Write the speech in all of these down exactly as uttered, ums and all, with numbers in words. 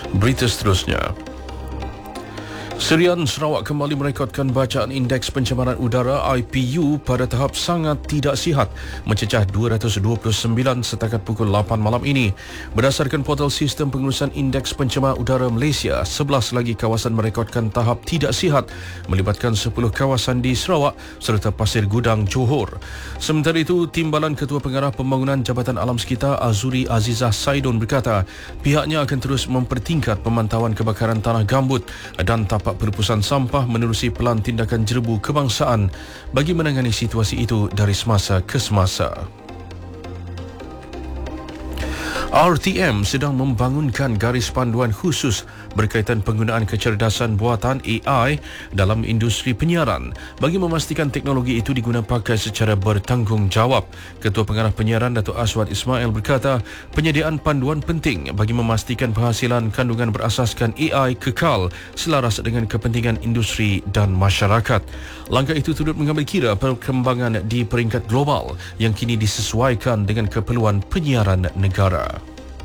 Berita seterusnya. Serian Sarawak kembali merekodkan bacaan Indeks Pencemaran Udara I P U pada tahap sangat tidak sihat, mencecah dua ratus dua puluh sembilan setakat pukul lapan malam ini. Berdasarkan portal sistem pengurusan Indeks Pencemaran Udara Malaysia, sebelas lagi kawasan merekodkan tahap tidak sihat, melibatkan sepuluh kawasan di Sarawak serta Pasir Gudang, Johor. Sementara itu, Timbalan Ketua Pengarah Pembangunan Jabatan Alam Sekitar Azuri Azizah Saidon berkata, pihaknya akan terus mempertingkat pemantauan kebakaran tanah gambut dan tapak pelupusan sampah menerusi pelan tindakan jerebu kebangsaan bagi menangani situasi itu dari semasa ke semasa. R T M sedang membangunkan garis panduan khusus berkaitan penggunaan kecerdasan buatan A I dalam industri penyiaran bagi memastikan teknologi itu diguna pakai secara bertanggungjawab. Ketua Pengarah Penyiaran Datuk Aswad Ismail berkata, penyediaan panduan penting bagi memastikan penghasilan kandungan berasaskan A I kekal selaras dengan kepentingan industri dan masyarakat. Langkah itu turut mengambil kira perkembangan di peringkat global yang kini disesuaikan dengan keperluan penyiaran negara.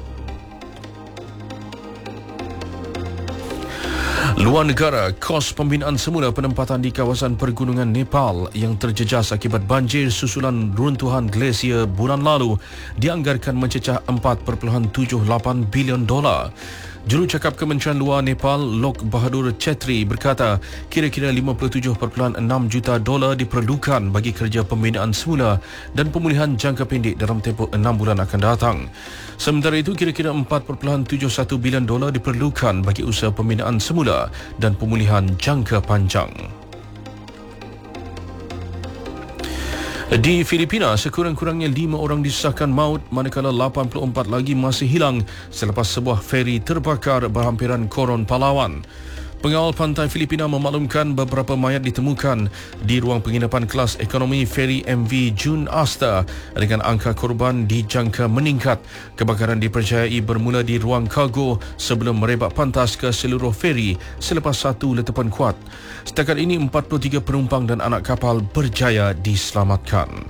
Luar negara, kos pembinaan semula penempatan di kawasan pergunungan Nepal yang terjejas akibat banjir susulan runtuhan glasier bulan lalu dianggarkan mencecah empat perpuluhan tujuh lapan bilion dolar. Jurucakap Kementerian Luar Nepal, Lok Bahadur Chetri berkata, kira-kira lima puluh tujuh perpuluhan enam juta dolar diperlukan bagi kerja pembinaan semula dan pemulihan jangka pendek dalam tempoh enam bulan akan datang. Sementara itu, kira-kira empat perpuluhan tujuh satu bilion dolar diperlukan bagi usaha pembinaan semula dan pemulihan jangka panjang. Di Filipina, sekurang-kurangnya lima orang disahkan maut manakala lapan puluh empat lagi masih hilang selepas sebuah feri terbakar berhampiran Coron, Palawan. Pengawal pantai Filipina memaklumkan beberapa mayat ditemukan di ruang penginapan kelas ekonomi feri M V Jun Asta dengan angka korban dijangka meningkat. Kebakaran dipercayai bermula di ruang kargo sebelum merebak pantas ke seluruh feri selepas satu letupan kuat. Setakat ini empat puluh tiga penumpang dan anak kapal berjaya diselamatkan.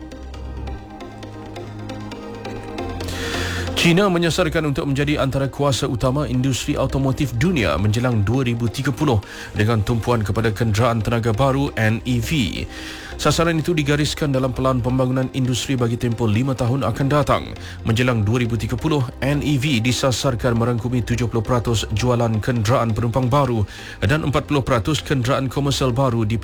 China menyasarkan untuk menjadi antara kuasa utama industri automotif dunia menjelang dua ribu tiga puluh dengan tumpuan kepada kenderaan tenaga baru N E V. Sasaran itu digariskan dalam pelan pembangunan industri bagi tempoh lima tahun akan datang. Menjelang dua ribu tiga puluh, N E V disasarkan merangkumi tujuh puluh peratus jualan kenderaan penumpang baru dan empat puluh peratus kenderaan komersial baru di